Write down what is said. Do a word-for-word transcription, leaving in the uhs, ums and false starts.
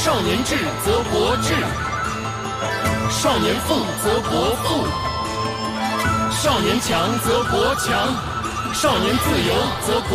少年智则国智，少年富则国富，少年强则国强，少年自由则国。